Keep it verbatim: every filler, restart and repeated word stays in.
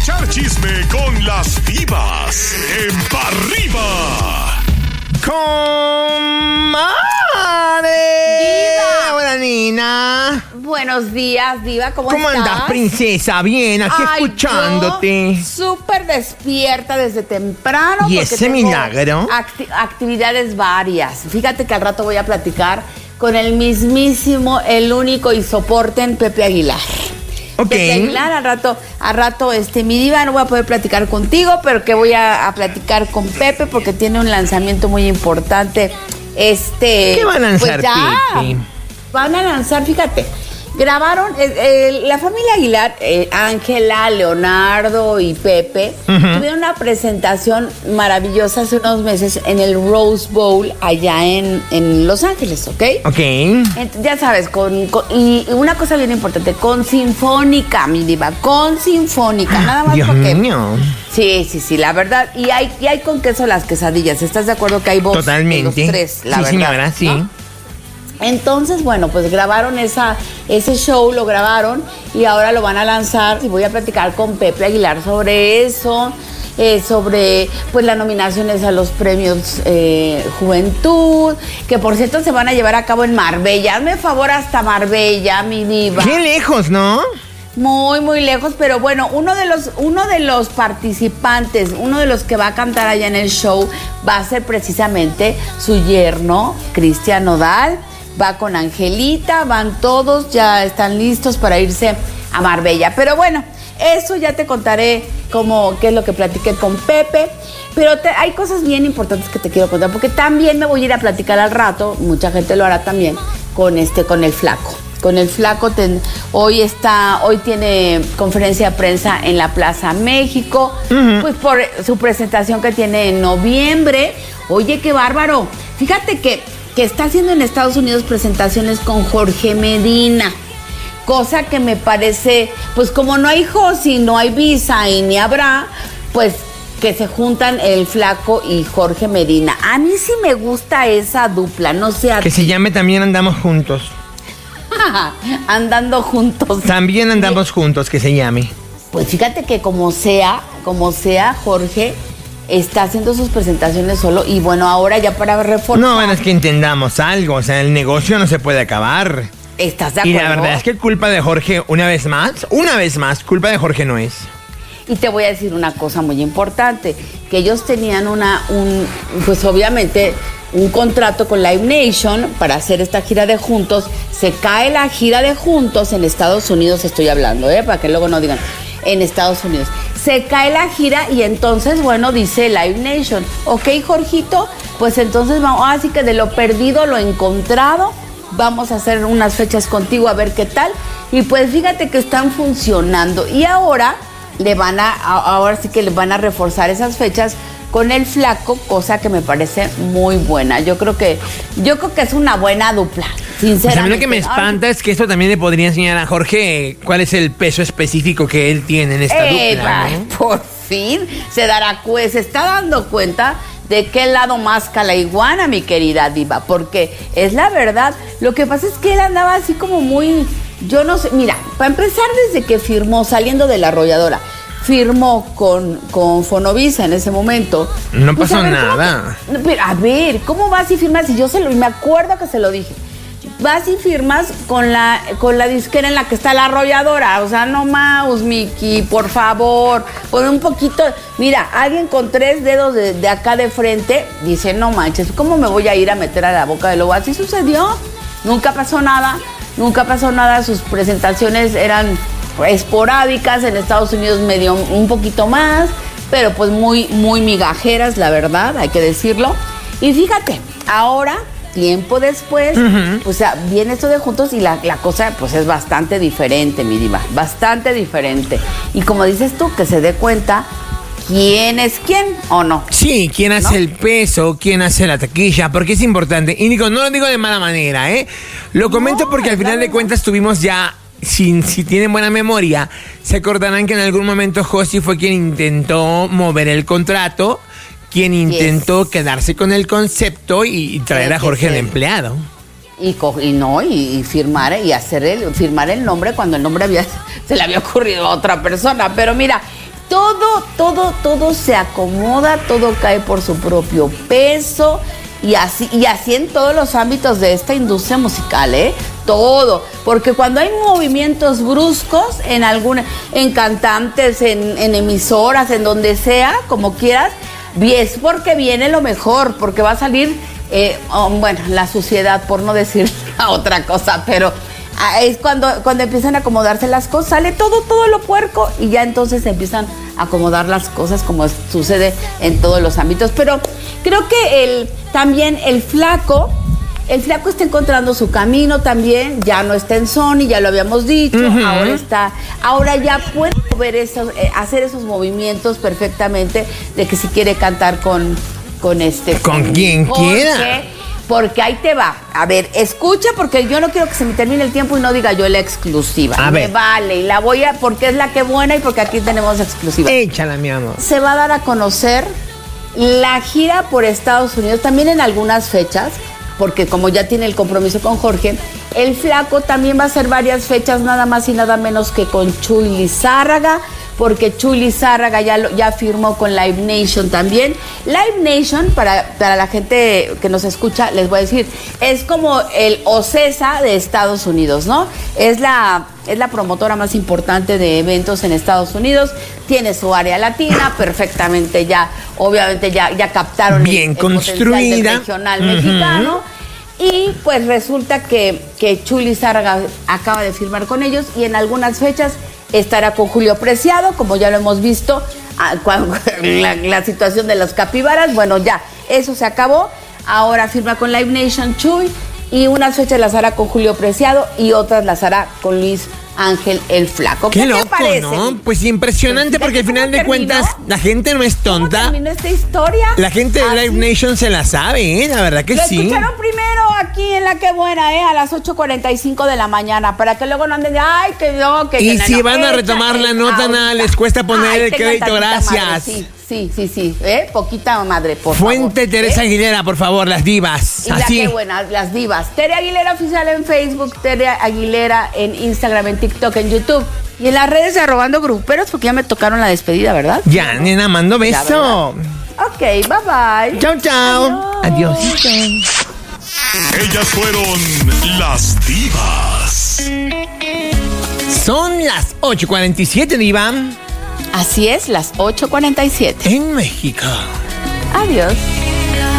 echar chisme con las divas en Pa' Arriba. ¡Comadre! ¡Diva! Hola, Nina. Buenos días, Diva, ¿cómo, ¿Cómo estás? andas, princesa? Bien, aquí Ay, escuchándote. yo Súper despierta desde temprano. ¿Y porque ese tengo milagro? acti- actividades varias. Fíjate que al rato voy a platicar con el mismísimo, el único y soporten Pepe Aguilar. Ok. Pepe Aguilar, al rato, al rato, este, mi diva, no voy a poder platicar contigo, pero que voy a, a platicar con Pepe porque tiene un lanzamiento muy importante. Este. ¿Qué va a lanzar, pues ya, Pepe? Van a lanzar, fíjate. Grabaron, eh, eh, la familia Aguilar, eh, Ángela, Leonardo y Pepe, Ujú. tuvieron una presentación maravillosa hace unos meses en el Rose Bowl allá en, en Los Ángeles, ¿ok? Ok. Ent- Ya sabes, con, con- y y una cosa bien importante, con sinfónica, mi diva, con sinfónica, nada más Dios porque... mío. Sí, sí, sí, la verdad, y hay, y hay con queso las quesadillas, ¿estás de acuerdo que hay voz Totalmente. de los tres, la sí, verdad? señora, sí. ¿no? Entonces, bueno, pues grabaron esa, ese show, lo grabaron y ahora lo van a lanzar. Y voy a platicar con Pepe Aguilar sobre eso, eh, sobre pues las nominaciones a los premios eh, Juventud, que por cierto se van a llevar a cabo en Marbella. Hazme favor hasta Marbella, mi diva. Qué lejos, ¿no? Muy, muy lejos, pero bueno, uno de los, uno de los participantes, uno de los que va a cantar allá en el show va a ser precisamente su yerno, Cristian Nodal. Va con Angelita, van todos, ya están listos para irse a Marbella. Pero bueno, eso ya te contaré cómo, qué es lo que platiqué con Pepe. Pero te- hay cosas bien importantes que te quiero contar, porque también me voy a ir a platicar al rato, mucha gente lo hará también, con este, con el Flaco. Con el Flaco, ten- hoy está, hoy tiene conferencia de prensa en la Plaza México, Ujú. pues por su presentación que tiene en noviembre. Oye, qué bárbaro. Fíjate que, que está haciendo en Estados Unidos presentaciones con Jorge Medina. Cosa que me parece, pues como no hay Josi, no hay Visa y ni habrá, pues que se juntan el Flaco y Jorge Medina. A mí sí me gusta esa dupla, no sé a Que se llame También Andamos Juntos. andando juntos. También andamos juntos, que se llame. Pues fíjate que como sea, como sea, Jorge está haciendo sus presentaciones solo y bueno, ahora ya para reforzar. No, bueno, es que entendamos algo. O sea, el negocio no se puede acabar. ¿Estás de Y acuerdo? la verdad es que culpa de Jorge, una vez más, una vez más, culpa de Jorge no es. Y te voy a decir una cosa muy importante, que ellos tenían una, un, pues obviamente, un contrato con Live Nation para hacer esta gira de Juntos. Se cae la gira de Juntos en Estados Unidos, estoy hablando, ¿eh? Para que luego no digan, en Estados Unidos. Se cae la gira y entonces, bueno, dice Live Nation, ok, Jorgito, pues entonces vamos, así que de lo perdido, lo encontrado, vamos a hacer unas fechas contigo a ver qué tal. Y pues fíjate que están funcionando. Y ahora le van a, a- ahora sí que le van a reforzar esas fechas con el Flaco, cosa que me parece muy buena. Yo creo que, yo creo que es una buena dupla, Pues sinceramente. a mí lo que me Ay, espanta es que esto también le podría enseñar a Jorge cuál es el peso específico que él tiene en esta Eh, dupla, ay, ¿no? por fin se dará cu- se está dando cuenta de qué lado masca la iguana, mi querida diva, porque es la verdad. Lo que pasa es que él andaba así como muy, yo no sé, mira, para empezar desde que firmó, saliendo de la arrolladora, firmó con, con Fonovisa en ese momento. No Pues, pasó a ver, ¿cómo nada. que- pero, a ver, ¿cómo vas y firmas? Y yo se lo, y me acuerdo que se lo dije. Vas y firmas con la, con la disquera en la que está la arrolladora. O sea, no más, Miki, por favor. Pon un poquito. Mira, alguien con tres dedos de, de acá de frente dice, no manches, ¿cómo me voy a ir a meter a la boca del lobo? Así sucedió. Nunca pasó nada. Nunca pasó nada. Sus presentaciones eran esporádicas. En Estados Unidos medio un poquito más. Pero pues muy, muy migajeras, la verdad, hay que decirlo. Y fíjate, ahora, tiempo después, Ujú. pues ya viene esto de Juntos y la, la cosa pues es bastante diferente, mi diva, bastante diferente. Y como dices tú, que se dé cuenta quién es quién o no. Sí, quién hace ¿No? el peso, quién hace la taquilla, porque es importante. Y digo, no lo digo de mala manera, ¿eh? Lo comento No, porque al es la final de verdad. cuentas tuvimos ya, si, si tienen buena memoria, se acordarán que en algún momento Josi fue quien intentó mover el contrato, quien intentó quedarse con el concepto y, y traer Sí, a Jorge que el sí. empleado. Y, co- y no, y, y firmar y hacer el, firmar el nombre cuando el nombre había, se le había ocurrido a otra persona. Pero mira, todo, todo, todo se acomoda, todo cae por su propio peso. Y así, y así en todos los ámbitos de esta industria musical, ¿eh? Todo. Porque cuando hay movimientos bruscos en alguna, en cantantes, en, en emisoras, en donde sea, como quieras, es porque viene lo mejor, porque va a salir, eh, oh, bueno, la suciedad, por no decir otra cosa, pero es cuando, cuando empiezan a acomodarse las cosas, sale todo, todo lo puerco y ya entonces se empiezan a acomodar las cosas como sucede en todos los ámbitos. Pero creo que el, también el flaco, el flaco está encontrando su camino también, ya no está en Sony, ya lo habíamos dicho, uh-huh. ahora está, ahora ya puede ver esos, eh, hacer esos movimientos perfectamente de que si quiere cantar con, con este... Con, con quien Jorge, quiera. Porque ahí te va. A ver, escucha, porque yo no quiero que se me termine el tiempo y no diga yo la exclusiva. A me ver. vale, y la voy a, porque es la que buena y porque aquí tenemos exclusiva. Échala, mi amor. Se va a dar a conocer la gira por Estados Unidos, también en algunas fechas, porque como ya tiene el compromiso con Jorge, el flaco también va a hacer varias fechas, nada más y nada menos que con Chuy Lizárraga, porque Chuy Lizárraga ya, lo, ya firmó con Live Nation también. Live Nation, para, para la gente que nos escucha, les voy a decir, es como el OCESA de Estados Unidos, ¿no? Es la, es la promotora más importante de eventos en Estados Unidos, tiene su área latina, perfectamente ya, obviamente ya, ya captaron bien el, el construida del regional uh-huh. mexicano. Y pues resulta que, que Chuy Lizárraga acaba de firmar con ellos y en algunas fechas estará con Julio Preciado, como ya lo hemos visto, cuando, la, la situación de los capibaras. Bueno, ya, eso se acabó. Ahora firma con Live Nation Chuy y unas fechas las hará con Julio Preciado y otras las hará con Luis Ángel el Flaco. Qué, ¿Qué loco, te parece? ¿no? Pues impresionante, porque al final de terminó? cuentas la gente no es tonta. ¿Cómo terminó esta historia? La gente de ¿Así? Live Nation se la sabe, ¿eh? La verdad que Lo sí. escucharon primero aquí en La Que Buena, ¿eh? A las ocho cuarenta y cinco de la mañana, para que luego no anden de, ay, que no, que... Y que si no, van a echa, retomar la echa, nota, ahorita. nada les cuesta poner Ay, el crédito, tantita gracias. madre, sí, sí, sí, sí, ¿eh? Poquita madre, por Fuente favor. Teresa ¿eh? Aguilera, por favor, las divas. Y La Así. Que Buena, las divas. Tere Aguilera Oficial en Facebook, Tere Aguilera en Instagram, en TikTok, en YouTube. Y en las redes de Arrobando Gruperos, porque ya me tocaron la despedida, ¿verdad? Ya, nena, mando beso. Ok, bye bye. Chao, chao. Adiós. Ellas fueron las divas. Son las ocho cuarenta y siete, diva. Así es, las ocho cuarenta y siete. En México. Adiós.